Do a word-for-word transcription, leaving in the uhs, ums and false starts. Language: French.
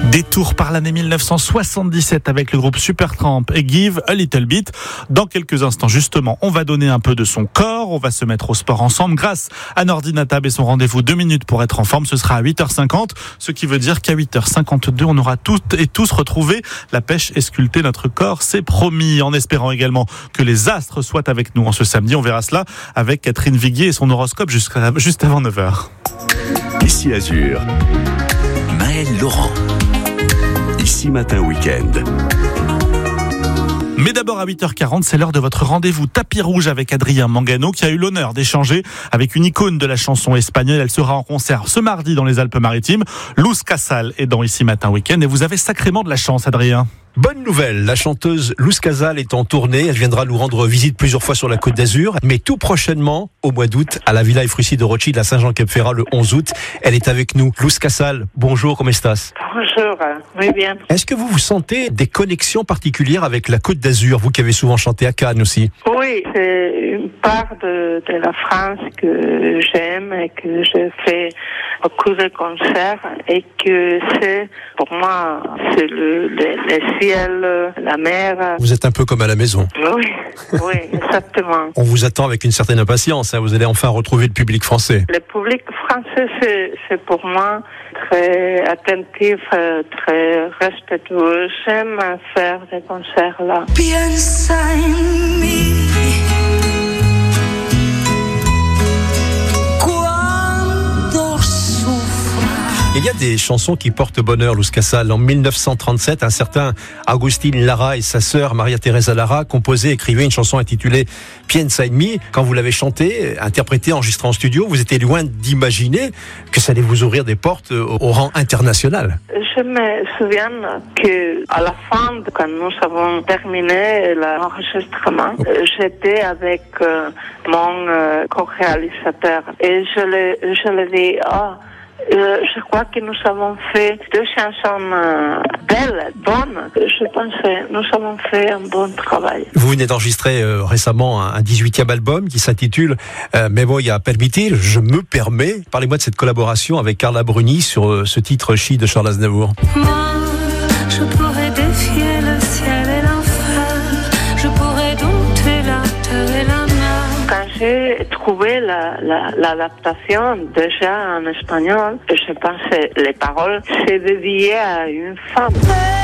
Détour par l'année mille neuf cent soixante-dix-sept avec le groupe Supertramp et Give a Little Bit. Dans quelques instants, justement, on va donner un peu de son corps, on va se mettre au sport ensemble grâce à Nordi Natab et son rendez-vous deux minutes pour être en forme. Ce sera à huit heures cinquante, ce qui veut dire qu'à huit heures cinquante-deux, on aura toutes et tous retrouvé la pêche et sculpté notre corps. C'est promis, en espérant également que les astres soient avec nous en ce samedi. On verra cela avec Catherine Viguier et son horoscope jusqu'à, juste avant neuf heures. Ici Azur, Maël Laurent. Ici Matin Week-end. Mais d'abord à huit heures quarante, c'est l'heure de votre rendez-vous tapis rouge avec Adrien Mangano qui a eu l'honneur d'échanger avec une icône de la chanson espagnole. Elle sera en concert ce mardi dans les Alpes-Maritimes. Luz Casal est dans Ici Matin Week-end et vous avez sacrément de la chance, Adrien. Bonne nouvelle, la chanteuse Luz Casal est en tournée, elle viendra nous rendre visite plusieurs fois sur la Côte d'Azur, mais tout prochainement, au mois d'août, à la Villa Efrussi de Rothschild à Saint-Jean-Cap-Ferrat le onze août, elle est avec nous. Luz Casal, bonjour, comment estás? Bonjour, oui bien. Est-ce que vous vous sentez des connexions particulières avec la Côte d'Azur, vous qui avez souvent chanté à Cannes aussi? Oui, c'est une part de, de la France que j'aime et que je fais beaucoup de concerts et que c'est, pour moi, c'est le, le, le ciel, la mer. Vous êtes un peu comme à la maison. Oui, oui, exactement. On vous attend avec une certaine impatience, hein, vous allez enfin retrouver le public français. Le public français, c'est, c'est pour moi très attentif, très respectueux. J'aime faire des concerts là. Piensa en mí. Il y a des chansons qui portent bonheur, Luz Casal. En mille neuf cent trente-sept, un certain Agustín Lara et sa sœur Maria Teresa Lara composaient et écrivaient une chanson intitulée Piensa en mí. Quand vous l'avez chantée, interprétée, enregistrée en studio, vous étiez loin d'imaginer que ça allait vous ouvrir des portes au rang international. Je me souviens que à la fin, quand nous avons terminé l'enregistrement, j'étais avec euh, mon euh, co-réalisateur et je lui je lui ai dit ah. Euh, je crois que nous avons fait deux chansons euh, belles, bonnes. Je pense que nous avons fait un bon travail. Vous venez d'enregistrer euh, récemment un dix-huitième album qui s'intitule euh, Me voy a permitir, je me permets. Parlez-moi de cette collaboration avec Carla Bruni sur euh, ce titre Chi de Charles Aznavour. Moi, je pourrais défier le ciel et l'enfer. Je pourrais dompter la terre et la mer. Quand j'ai trouvé la, la, l'adaptation déjà en espagnol, je pensais les paroles, c'est dédié à une femme.